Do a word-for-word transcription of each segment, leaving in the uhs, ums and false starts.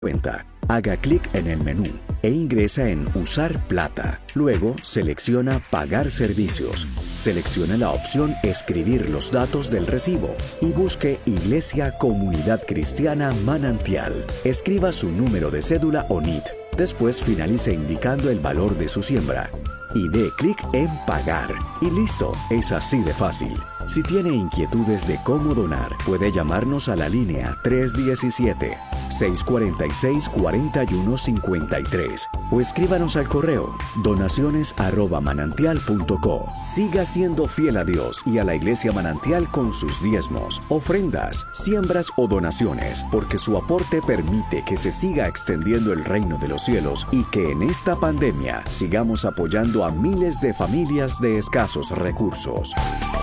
cuenta. Haga clic en el menú e ingresa en Usar plata. Luego selecciona Pagar servicios. Seleccione la opción Escribir los datos del recibo y busque Iglesia Comunidad Cristiana Manantial. Escriba su número de cédula o N I T. Después finalice indicando el valor de su siembra. Y dé clic en Pagar. Y listo, es así de fácil. Si tiene inquietudes de cómo donar, puede llamarnos a la línea tres uno siete, seis cuatro seis, cuatro uno cinco tres o escríbanos al correo donaciones arroba manantial punto co. Siga siendo fiel a Dios y a la Iglesia Manantial con sus diezmos, ofrendas, siembras o donaciones, porque su aporte permite que se siga extendiendo el reino de los cielos y que en esta pandemia sigamos apoyando a miles de familias de escasos recursos.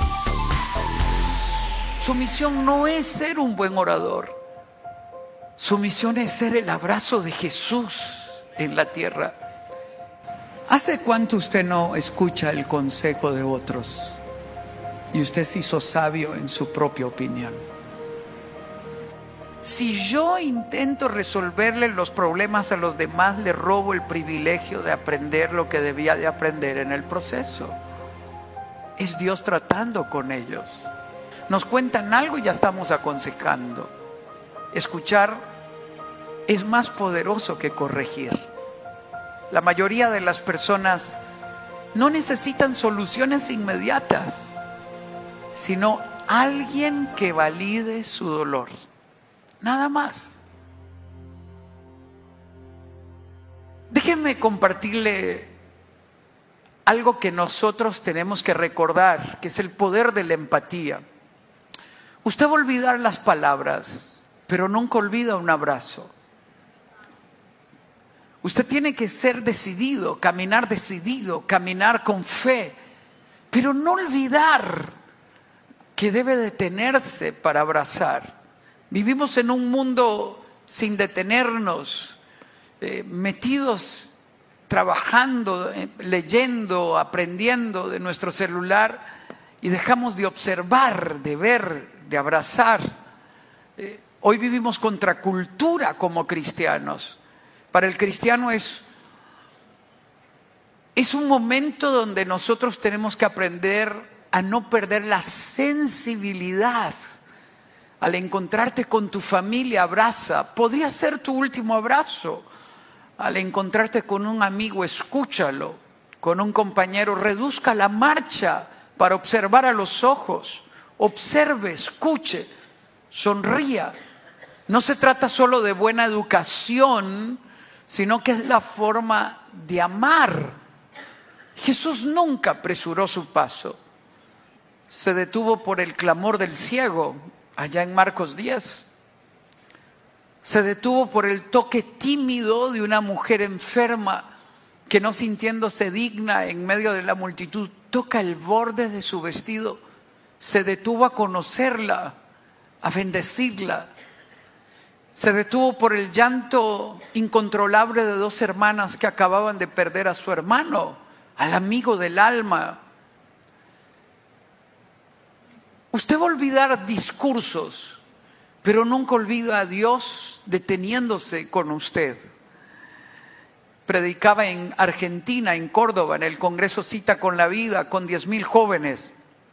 Su misión no es ser un buen orador. Su misión es ser el abrazo de Jesús en la tierra. ¿Hace cuánto usted no escucha el consejo de otros y usted se hizo sabio en su propia opinión? Si yo intento resolverle los problemas a los demás, le robo el privilegio de aprender lo que debía de aprender en el proceso. Es Dios tratando con ellos. Nos cuentan algo y ya estamos aconsejando. Escuchar es más poderoso que corregir. La mayoría de las personas no necesitan soluciones inmediatas, sino alguien que valide su dolor. Nada más. Déjenme compartirle algo que nosotros tenemos que recordar, que es el poder de la empatía. Usted va a olvidar las palabras, pero nunca olvida un abrazo. Usted tiene que ser decidido, caminar decidido, caminar con fe, pero no olvidar que debe detenerse para abrazar. Vivimos en un mundo sin detenernos, eh, metidos, trabajando, eh, leyendo, aprendiendo de nuestro celular y dejamos de observar, de ver, de abrazar. Eh, hoy vivimos contracultura como cristianos. Para el cristiano es, es un momento donde nosotros tenemos que aprender a no perder la sensibilidad. Al encontrarte con tu familia, abraza. Podría ser tu último abrazo. Al encontrarte con un amigo, escúchalo. Con un compañero, reduzca la marcha para observar a los ojos. Observe, escuche, sonría. No se trata solo de buena educación, sino que es la forma de amar. Jesús nunca apresuró su paso. Se detuvo por el clamor del ciego, allá en Marcos diez. Se detuvo por el toque tímido de una mujer enferma que, no sintiéndose digna en medio de la multitud, toca el borde de su vestido. Se detuvo a conocerla, a bendecirla. Se detuvo por el llanto incontrolable de dos hermanas que acababan de perder a su hermano, al amigo del alma. Usted va a olvidar discursos, pero nunca olvida a Dios deteniéndose con usted. Predicaba en Argentina, en Córdoba, en el Congreso Cita con la Vida, con diez mil jóvenes.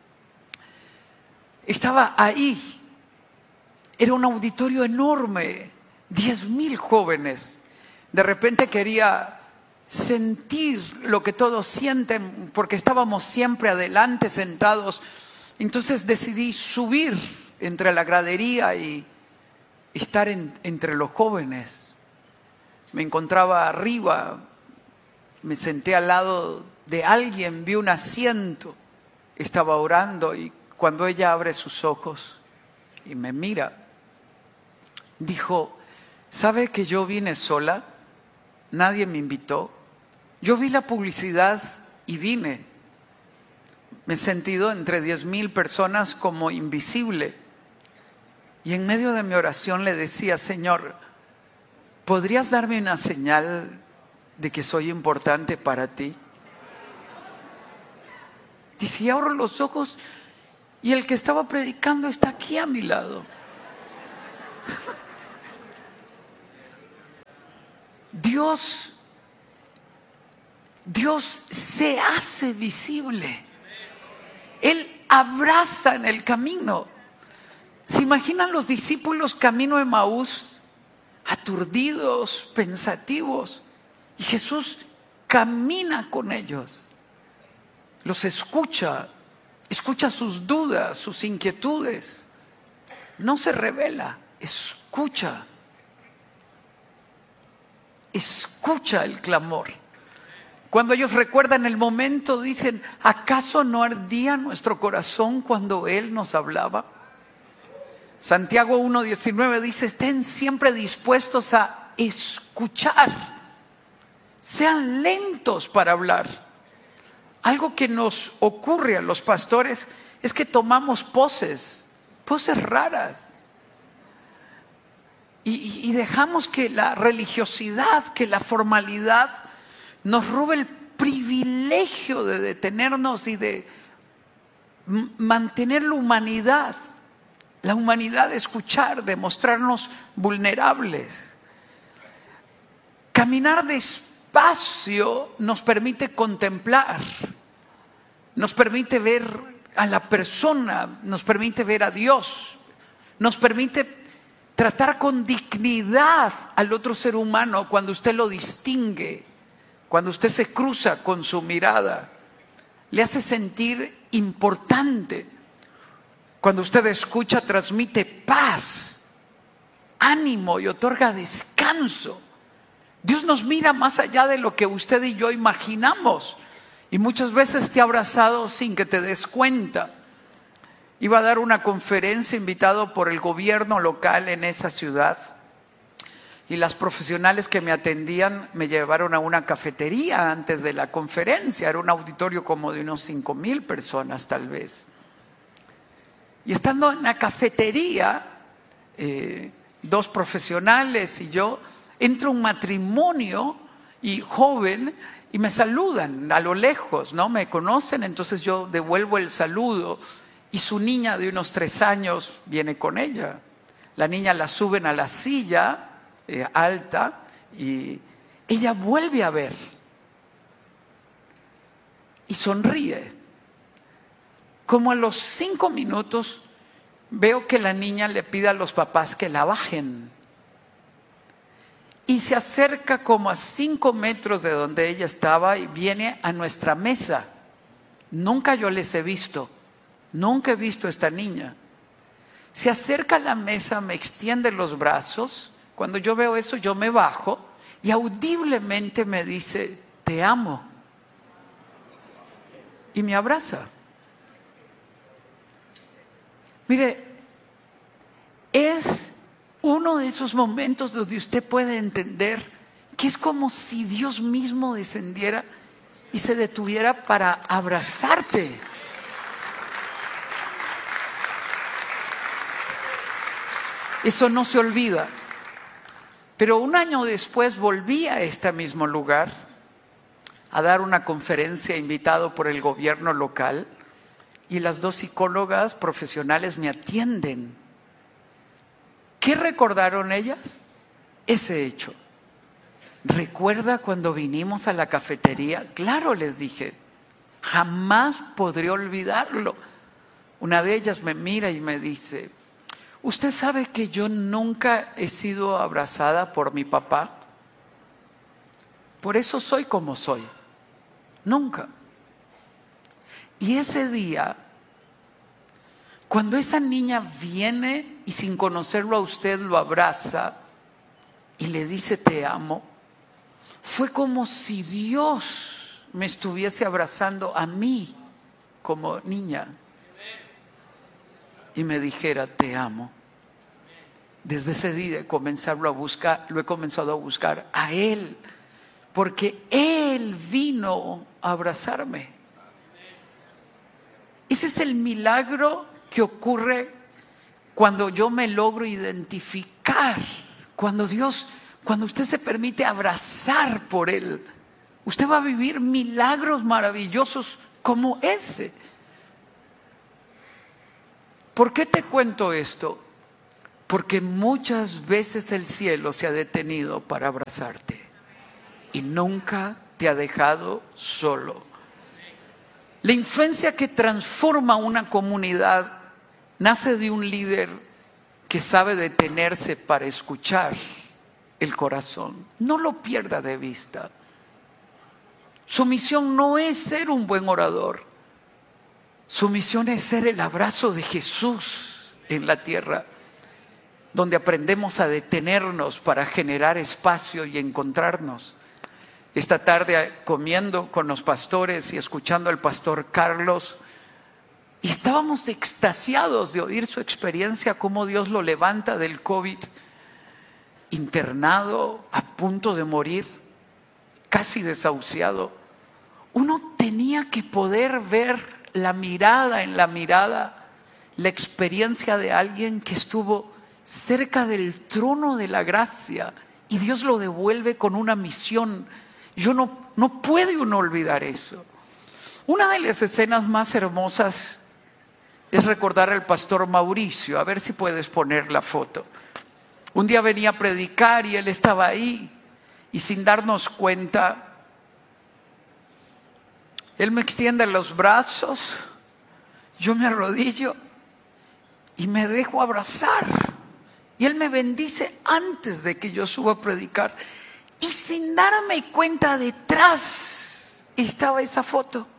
Estaba ahí. Era un auditorio enorme, diez mil jóvenes. De repente quería sentir lo que todos sienten, porque estábamos siempre adelante sentados. Entonces decidí subir entre la gradería y estar en, entre los jóvenes. Me encontraba arriba, me senté al lado de alguien, vi un asiento, estaba orando y cuando ella abre sus ojos y me mira, dijo: ¿sabe que yo vine sola? Nadie me invitó. Yo vi la publicidad y vine. Me he sentido entre diez mil personas como invisible. Y en medio de mi oración le decía: Señor, ¿podrías darme una señal de que soy importante para ti? Dice, y abro los ojos y el que estaba predicando está aquí a mi lado. Dios, Dios se hace visible. Él abraza en el camino. ¿Se imaginan los discípulos camino de Emaús, aturdidos, pensativos? Y Jesús camina con ellos, los escucha, escucha sus dudas, sus inquietudes. No se revela, escucha. Escucha el clamor. Cuando ellos recuerdan el momento, dicen: ¿acaso no ardía nuestro corazón cuando Él nos hablaba? Santiago uno diecinueve dice: estén siempre dispuestos a escuchar. Sean lentos para hablar. Algo que nos ocurre a los pastores es que tomamos poses, poses raras. Y, y dejamos que la religiosidad, que la formalidad nos robe el privilegio de detenernos y de mantener la humanidad. La humanidad de escuchar, de mostrarnos vulnerables. Caminar despacio nos permite contemplar, nos permite ver a la persona, nos permite ver a Dios, nos permite tratar con dignidad al otro ser humano cuando usted lo distingue, cuando usted se cruza con su mirada, le hace sentir importante. Cuando usted escucha, transmite paz, ánimo y otorga descanso. Dios nos mira más allá de lo que usted y yo imaginamos, y muchas veces te ha abrazado sin que te des cuenta. Iba a dar una conferencia invitado por el gobierno local en esa ciudad, y las profesionales que me atendían me llevaron a una cafetería antes de la conferencia. Era un auditorio como de unos cinco mil personas tal vez. Y estando en la cafetería, eh, dos profesionales y yo, entra un matrimonio y joven y me saludan a lo lejos, ¿no? Me conocen, entonces yo devuelvo el saludo. Y su niña de unos tres años viene con ella. La niña la suben a la silla eh, alta y ella vuelve a ver. Y sonríe. Como a los cinco minutos veo que la niña le pide a los papás que la bajen. Y se acerca como a cinco metros de donde ella estaba y viene a nuestra mesa. Nunca yo les he visto. Nunca he visto a esta niña. Se acerca a la mesa, me extiende los brazos. Cuando yo veo eso, yo me bajo y audiblemente me dice: te amo. Y me abraza. Mire, es uno de esos momentos donde usted puede entender que es como si Dios mismo descendiera y se detuviera para abrazarte. Eso no se olvida. Pero un año después volví a este mismo lugar a dar una conferencia invitado por el gobierno local, y las dos psicólogas profesionales me atienden. ¿Qué recordaron ellas? Ese hecho. ¿Recuerda cuando vinimos a la cafetería? Claro, les dije, jamás podré olvidarlo. Una de ellas me mira y me dice: ¿usted sabe que yo nunca he sido abrazada por mi papá? Por eso soy como soy. Nunca. Y ese día, cuando esa niña viene y sin conocerlo a usted lo abraza y le dice te amo, fue como si Dios me estuviese abrazando a mí como niña y me dijera te amo. Desde ese día he comenzado a buscar, lo he comenzado a buscar a Él, porque Él vino a abrazarme. Ese es el milagro que ocurre cuando yo me logro identificar, cuando Dios, cuando usted se permite abrazar por Él, usted va a vivir milagros maravillosos como ese. ¿Por qué te cuento esto? Porque muchas veces el cielo se ha detenido para abrazarte. y nunca te ha dejado solo. La influencia que transforma una comunidad nace de un líder que sabe detenerse para escuchar el corazón. No lo pierda de vista. Su misión no es ser un buen orador. Su misión es ser el abrazo de Jesús en la tierra, donde aprendemos a detenernos para generar espacio y encontrarnos. Esta tarde, comiendo con los pastores y escuchando al pastor Carlos, y estábamos extasiados de oír su experiencia, cómo Dios lo levanta del COVID, internado, a punto de morir, casi desahuciado. Uno tenía que poder ver la mirada en la mirada, la experiencia de alguien que estuvo cerca del trono de la gracia y Dios lo devuelve con una misión. Yo no, no puede uno olvidar eso. Una de las escenas más hermosas es recordar al pastor Mauricio. A ver si puedes poner la foto. Un día venía a predicar y él estaba ahí y sin darnos cuenta, él me extiende los brazos, yo me arrodillo y me dejo abrazar. Y él me bendice antes de que yo suba a predicar. Y sin darme cuenta, detrás estaba esa foto.